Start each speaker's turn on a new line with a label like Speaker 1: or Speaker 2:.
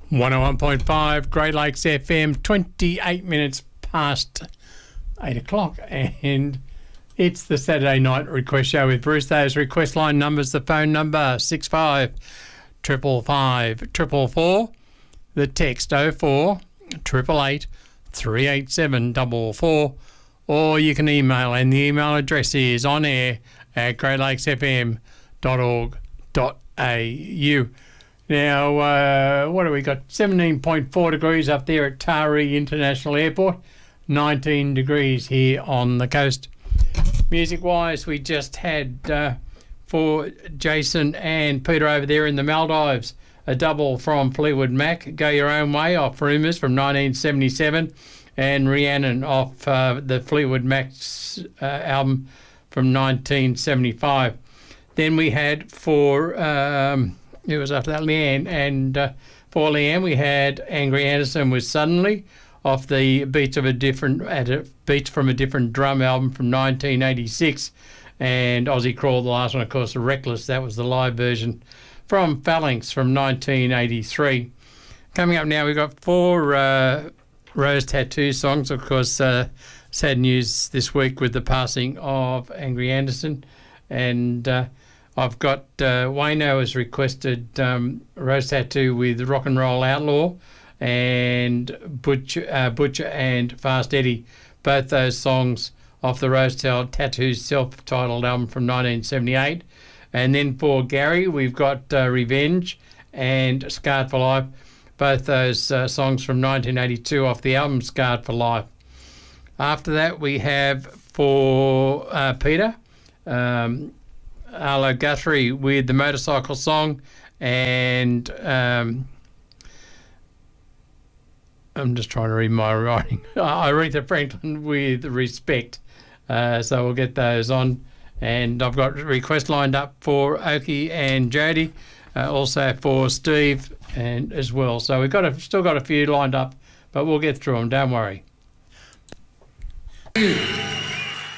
Speaker 1: 101.5 Great Lakes FM, 28 minutes past 8 o'clock, and it's the Saturday night request show with Bruce. Those request line numbers, the phone number 65 555 444, the text 04 888 387 444, or you can email, and the email address is onair@greatlakesfm.org.au. Now, what have we got? 17.4 degrees up there at Taree International Airport, 19 degrees here on the coast. Music-wise, we just had, for Jason and Peter over there in the Maldives, a double from Fleetwood Mac, Go Your Own Way, off Rumours from 1977, and Rhiannon off the Fleetwood Mac's album from 1975. Then we had for... it was after that, Leanne, and for Leanne we had Angry Anderson with Suddenly off the Beats from a Different Drum album from 1986, and Aussie Crawl, the last one, of course, Reckless, that was the live version from Phalanx from 1983. Coming up now, we've got four Rose Tattoo songs. Of course, sad news this week with the passing of Angry Anderson, and I've got Wayno has requested Rose Tattoo with Rock and Roll Outlaw, and Butcher and Fast Eddie, both those songs off the Rose Tattoo's self-titled album from 1978. And then for Gary, we've got Revenge and Scarred for Life, both those songs from 1982 off the album Scarred for Life. After that, we have for Peter, Arlo Guthrie with the Motorcycle Song, and I'm just trying to read my writing. Aretha Franklin with Respect. So we'll get those on. And I've got a request lined up for Oki and Jody, also for Steve and as well. So we've got still got a few lined up, but we'll get through them, don't worry.